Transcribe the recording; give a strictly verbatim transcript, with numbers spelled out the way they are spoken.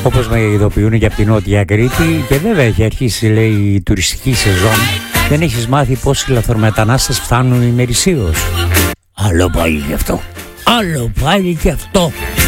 όπως με ειδοποιούν και από την Νότια Κρήτη. Και βέβαια έχει αρχίσει, λέει, η τουριστική σεζόν. Δεν έχεις μάθει πόσοι λαθρομετανάστες φτάνουν ημερησίως? Άλλο πάλι και αυτό. Άλλο πάλι και αυτό.